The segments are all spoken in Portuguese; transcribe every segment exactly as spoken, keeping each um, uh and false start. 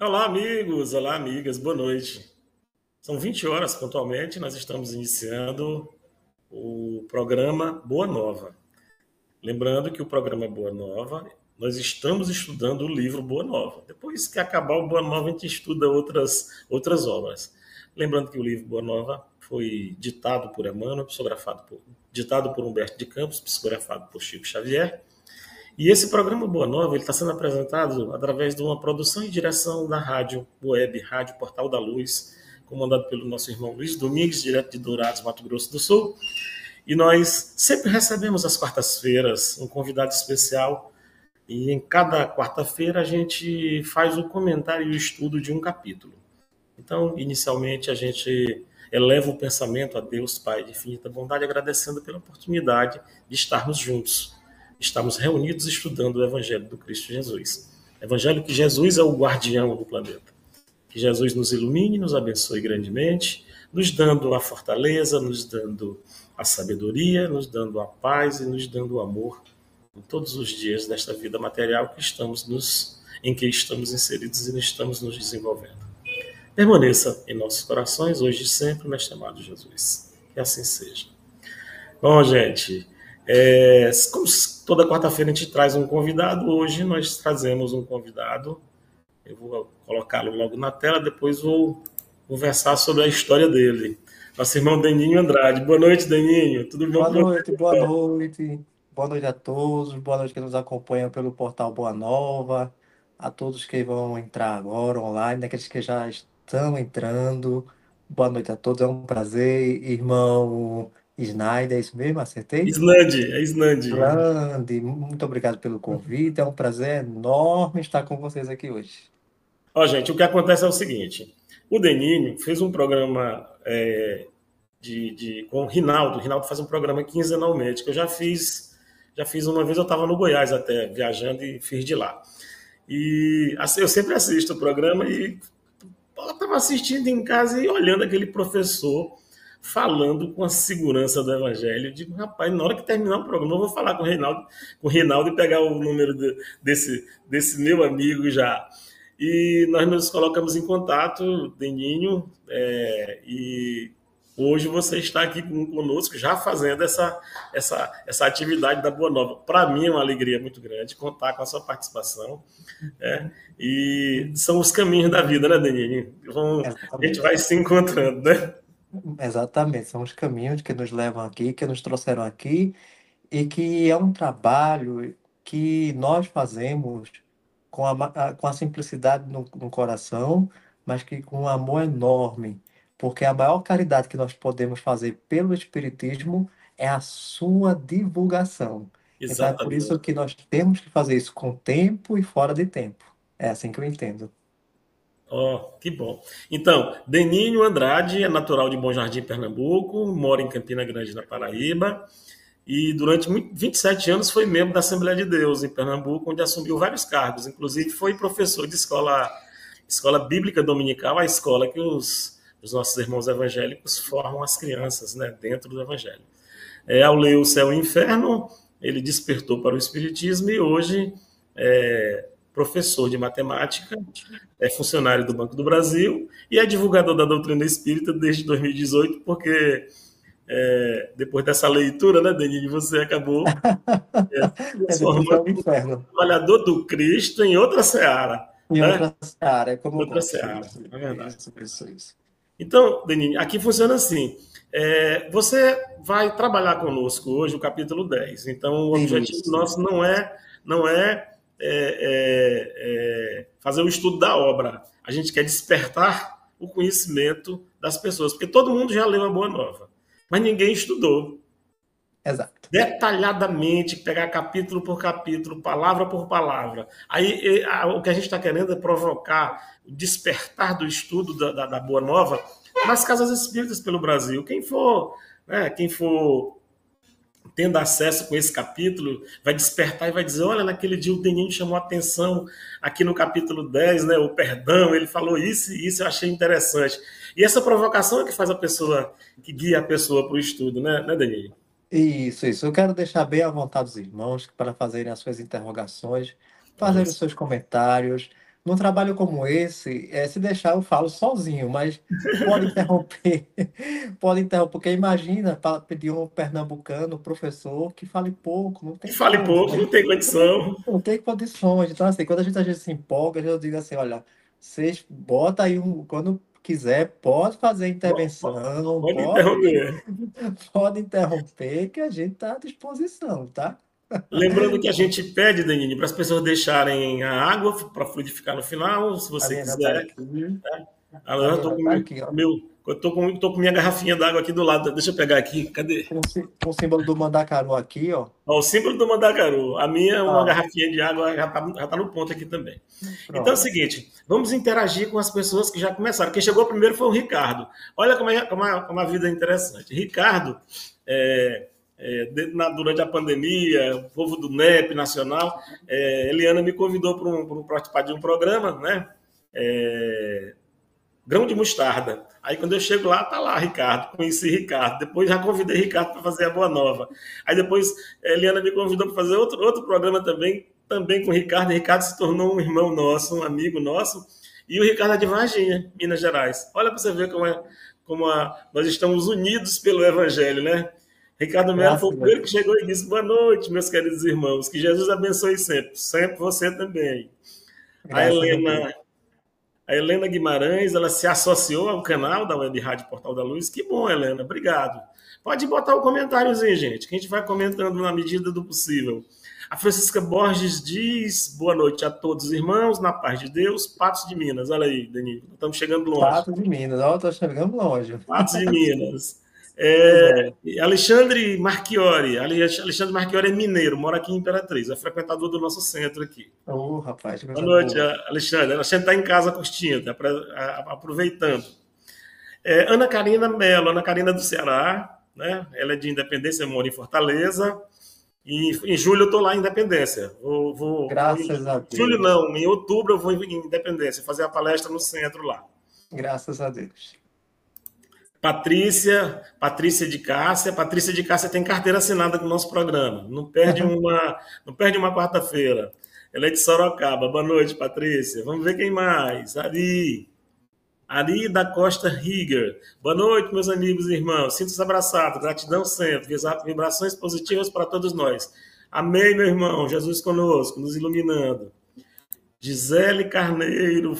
Olá, amigos! Olá, amigas! Boa noite. São vinte horas pontualmente, nós estamos iniciando o programa Boa Nova. Lembrando que o programa Boa Nova, nós estamos estudando o livro Boa Nova. Depois que acabar o Boa Nova, a gente estuda outras, outras obras. Lembrando que o livro Boa Nova foi ditado por Emmanuel, psicografado por, ditado por Humberto de Campos, psicografado por Chico Xavier. E esse programa Boa Nova está sendo apresentado através de uma produção e direção da rádio web, Rádio Portal da Luz, comandado pelo nosso irmão Luiz Domingues, direto de Dourados, Mato Grosso do Sul. E nós sempre recebemos às quartas-feiras um convidado especial, e em cada quarta-feira a gente faz o comentário e o estudo de um capítulo. Então, inicialmente, a gente eleva o pensamento a Deus, Pai de infinita bondade, agradecendo pela oportunidade de estarmos juntos. Estamos reunidos estudando o Evangelho do Cristo Jesus. Evangelho que Jesus é o guardião do planeta. Que Jesus nos ilumine, nos abençoe grandemente, nos dando a fortaleza, nos dando a sabedoria, nos dando a paz e nos dando o amor em todos os dias desta vida material que estamos nos, em que estamos inseridos e estamos nos desenvolvendo. Permaneça em nossos corações, hoje e sempre, mestre amado Jesus. Que assim seja. Bom, gente... É, como toda quarta-feira a gente traz um convidado, hoje nós trazemos um convidado. Eu vou colocá-lo logo na tela, depois vou conversar sobre a história dele. Nosso irmão Deninho Andrade. Boa noite, Deninho. Tudo bom? Boa noite, boa noite. Boa noite a todos. Boa noite que nos acompanham pelo portal Boa Nova. A todos que vão entrar agora online, aqueles que já estão entrando. Boa noite a todos. É um prazer, irmão Snyder. É isso mesmo? Acertei? Isnande, é Isnande. Grande. Muito obrigado pelo convite. É um prazer enorme estar com vocês aqui hoje. Ó, gente, o que acontece é o seguinte. O Deninho fez um programa é, de, de, com o Rinaldo. O Rinaldo faz um programa quinzenalmente, que eu já fiz, já fiz uma vez, eu estava no Goiás até, viajando e fiz de lá. E assim, eu sempre assisto o programa e eu estava assistindo em casa e olhando aquele professor falando com a segurança do Evangelho. Eu digo, rapaz, na hora que terminar o programa, eu vou falar com o Reinaldo, com o Reinaldo e pegar o número de, desse, desse meu amigo já. E nós nos colocamos em contato, Deninho, é, e hoje você está aqui conosco, já fazendo essa, essa, essa atividade da Boa Nova. Para mim é uma alegria muito grande contar com a sua participação. É, e são os caminhos da vida, né, Deninho? Então, a gente Exatamente. vai se encontrando, né? Exatamente. São os caminhos que nos levam aqui, que nos trouxeram aqui. E que é um trabalho que nós fazemos com a, ma- a- com a simplicidade no, no coração, mas que com um amor enorme, porque a maior caridade que nós podemos fazer pelo Espiritismo é a sua divulgação. Então é por isso Exatamente. que nós temos que fazer isso com tempo e fora de tempo. É assim que eu entendo. Ó, oh, que bom. Então, Deninho Andrade é natural de Bom Jardim, Pernambuco, mora em Campina Grande, na Paraíba, e durante vinte e sete anos foi membro da Assembleia de Deus, em Pernambuco, onde assumiu vários cargos. Inclusive, foi professor de escola, escola bíblica dominical, a escola que os, os nossos irmãos evangélicos formam as crianças, né, dentro do Evangelho. É, ao ler O Céu e o Inferno, ele despertou para o Espiritismo e hoje é professor de matemática, é funcionário do Banco do Brasil e é divulgador da doutrina espírita desde dois mil e dezoito, porque é, depois dessa leitura, né, Denise, você acabou é, É depois é transformando o inferno. o trabalhador do Cristo em outra seara, Em né? outra área, é como eu Outra gosto. seara, Isso, é verdade. isso, isso. isso. Então, Denise, aqui funciona assim. É, você vai trabalhar conosco hoje o capítulo dez. Então, o objetivo Isso. nosso não é, não é, é, é, é fazer o estudo da obra. A gente quer despertar o conhecimento das pessoas, porque todo mundo já leu a Boa Nova, mas ninguém estudou Exato. detalhadamente, pegar capítulo por capítulo, palavra por palavra. Aí e, a, o que a gente está querendo é provocar o despertar do estudo da, da, da Boa Nova nas casas espíritas pelo Brasil. Quem for, né, quem for tendo acesso com esse capítulo, vai despertar e vai dizer, olha, naquele dia o Deninho chamou a atenção aqui no capítulo dez, né, o perdão, ele falou isso e isso, eu achei interessante. E essa provocação é que faz a pessoa, que guia a pessoa para o estudo, né, né, Deninho? Isso, isso. Eu quero deixar bem à vontade os irmãos para fazerem as suas interrogações, fazerem os Isso. seus comentários. num trabalho como esse, é, se deixar eu falo sozinho, mas pode interromper, pode interromper, porque imagina pa- pedir um pernambucano, professor, que fale pouco, não Que tem fale como, pouco, né? não tem condição. Não tem condições. Então, assim, quando a gente, a gente se empolga, eu digo assim, olha, vocês bota aí um, quando quiser, pode fazer intervenção, Pode pode, interromper. pode interromper, que a gente está à disposição, tá? Lembrando que a gente pede, Danine, para as pessoas deixarem a água para fluidificar no final, se A você Liana está quiser. aqui, Ah, a eu estou Liana com está meu, aqui, ó. meu- eu tô com, tô com minha garrafinha d'água aqui do lado. Deixa eu pegar aqui. Cadê? Com, o sí- com o símbolo do mandacaru aqui, ó. Ó, o símbolo do Mandacaru. A minha, uma Ah, garrafinha de água, já está já tá no ponto aqui também. Então é o pronto. seguinte, vamos interagir com as pessoas que já começaram. Quem chegou primeiro foi o Ricardo. Olha como, é, como, a, como a vida é interessante. Ricardo, é, é, de- na- durante a pandemia, o povo do N E P nacional, é, Eliana me convidou para um, pra um, participar de um programa, né? É, grão de mostarda. Aí quando eu chego lá, tá lá Ricardo, conheci Ricardo. Depois já convidei Ricardo para fazer a Boa Nova. Aí depois Eliana me convidou para fazer outro, outro programa também, também com o Ricardo. E Ricardo se tornou um irmão nosso, um amigo nosso. E o Ricardo é de Varginha, Minas Gerais. Olha para você ver como, é, como a, nós estamos unidos pelo Evangelho, né? Ricardo Melo foi o Graças a primeiro que Deus. chegou e disse: Boa noite, meus queridos irmãos. Que Jesus abençoe sempre. Sempre você também. A Graças a Deus. Helena a Helena Guimarães, ela se associou ao canal da Web Rádio Portal da Luz. Que bom, Helena, obrigado. Pode botar o um comentáriozinho, gente, que a gente vai comentando na medida do possível. A Francisca Borges diz: boa noite a todos, irmãos, na paz de Deus, Patos de Minas. Olha aí, Danilo, estamos chegando longe. Pato de Minas, ó, tô chegando longe. Patos de Minas. Pois É, é. Alexandre Marchiori. Alexandre Marchiori é mineiro, mora aqui em Imperatriz, é frequentador do nosso centro aqui. Ô, rapaz, que Boa coisa noite, boa. Alexandre. Alexandre está em casa curtindo, aproveitando. É, Ana Karina Mello, Ana Karina do Ceará, né? Ela é de Independência, mora em Fortaleza. E em julho eu estou lá em Independência. Vou, vou, vou em Graças a julho Deus. não, em outubro eu vou em Independência fazer a palestra no centro lá. Graças a Deus. Patrícia, Patrícia de Cássia, Patrícia de Cássia tem carteira assinada com o nosso programa. Não perde uma, não perde uma quarta-feira. Ela é de Sorocaba. Boa noite, Patrícia. Vamos ver quem mais. Ari, Ari da Costa Rieger. Boa noite, meus amigos e irmãos. Sinto-se abraçado. Gratidão sempre. Vibrações positivas para todos nós. Amém, meu irmão. Jesus conosco, nos iluminando. Gisele Carneiro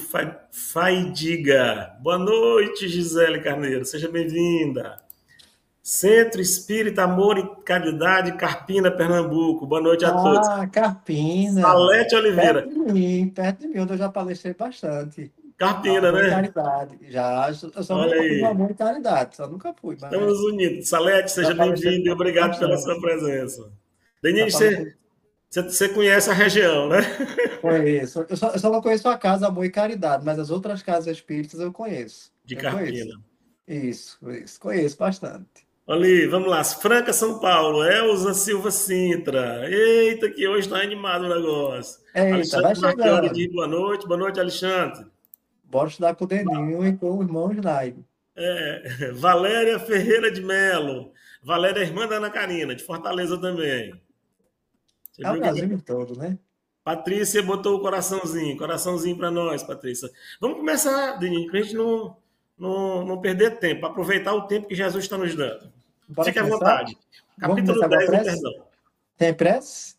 Faidiga. Boa noite, Gisele Carneiro. Seja bem-vinda. Centro Espírita Amor e Caridade, Carpina, Pernambuco. Boa noite a todos. Ah, Carpina. Salete Perto Oliveira. de mim, perto de mim, onde eu já palestrei bastante. Carpina, Amor e né? caridade. Já, eu só Olha nunca fui no aí. amor e caridade, só nunca fui, Estamos mas unidos. Salete, já seja palestrei bem-vindo e obrigado pela sua bastante. presença. Já Denise, você, palestrei. você, você conhece a região, né? Conheço. Eu só, eu só não conheço a casa Amor e Caridade, mas as outras casas espíritas eu conheço. De Eu conheço. Carpina. Isso, isso. Conheço bastante. Ali, vamos lá. Franca, São Paulo. Elza Silva Sintra. Eita, que hoje está animado o negócio. Eita, vai Alexandre Marchiori chegando. diz boa noite. Boa noite, Alexandre. Bora estudar com o Deninho e com o irmão Slaime. É, Valéria Ferreira de Melo. Valéria é irmã da Ana Karina, de Fortaleza também. Você É o viu que Brasil todo, né? Patrícia botou o coraçãozinho. Coraçãozinho para nós, Patrícia. Vamos começar, Deninho, para a gente não, não, não perder tempo, aproveitar o tempo que Jesus está nos dando. Bora Fique à começar? vontade. Vamos Capítulo começar com a dez do prece? perdão. Tem prece?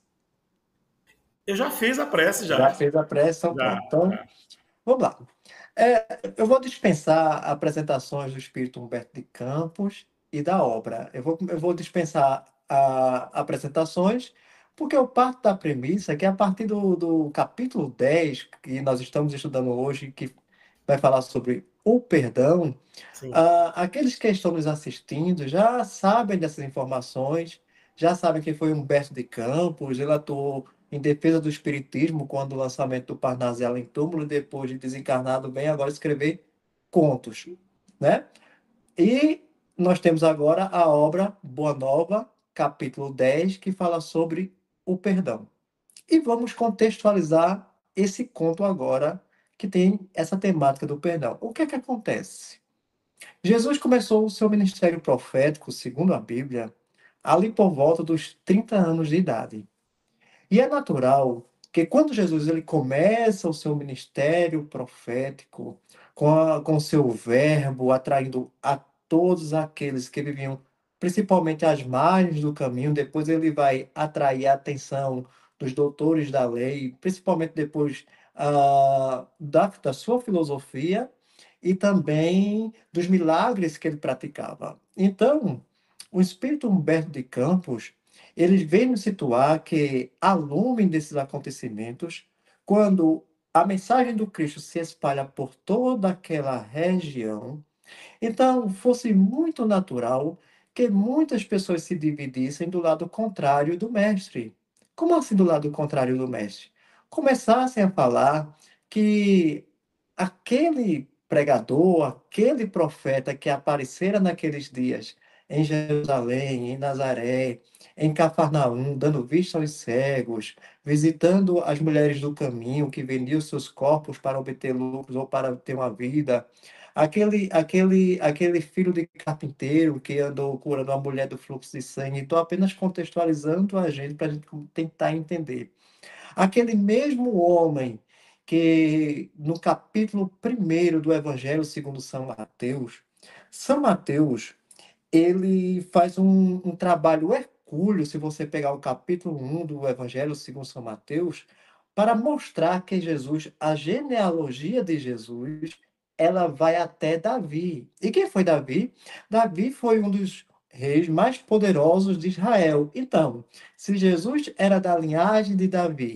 Eu já fiz a prece, Já já. fez a prece, então Já, pronto. Então, já. vamos lá. É, eu vou dispensar apresentações do Espírito Humberto de Campos e da obra. Eu vou, eu vou dispensar a, apresentações, porque eu parto da premissa que a partir do, do capítulo dez que nós estamos estudando hoje, que vai falar sobre o perdão, Sim. ah, aqueles que estão nos assistindo já sabem dessas informações, já sabem quem foi Humberto de Campos, ele atuou em defesa do espiritismo quando o lançamento do Parnasello em túmulo, e depois de desencarnado, vem agora escrever contos, né? E nós temos agora a obra Boa Nova, capítulo dez, que fala sobre o perdão. E vamos contextualizar esse conto agora, que tem essa temática do perdão. O que é que acontece? Jesus começou o seu ministério profético, segundo a Bíblia, ali por volta dos trinta anos de idade. E é natural que quando Jesus ele começa o seu ministério profético, com, a, com o seu verbo, atraindo a todos aqueles que viviam, principalmente às margens do caminho, depois ele vai atrair a atenção dos doutores da lei, principalmente depois ah, da, da sua filosofia e também dos milagres que ele praticava. Então, o espírito Humberto de Campos, ele vem nos situar que, a lume desses acontecimentos, quando a mensagem do Cristo se espalha por toda aquela região, então fosse muito natural que muitas pessoas se dividissem do lado contrário do mestre. Como assim do lado contrário do mestre? Começassem a falar que aquele pregador, aquele profeta que aparecera naqueles dias em Jerusalém, em Nazaré, em Cafarnaum, dando vista aos cegos, visitando as mulheres do caminho que vendiam seus corpos para obter lucros ou para ter uma vida, aquele, aquele, aquele filho de carpinteiro que andou curando a mulher do fluxo de sangue. Estou apenas contextualizando a gente para a gente tentar entender. Aquele mesmo homem que no capítulo primeiro do Evangelho segundo São Mateus, São Mateus, ele faz um, um trabalho hercúleo, se você pegar o capítulo um do Evangelho segundo São Mateus, para mostrar que Jesus, a genealogia de Jesus, ela vai até Davi. E quem foi Davi? Davi foi um dos reis mais poderosos de Israel. Então, se Jesus era da linhagem de Davi,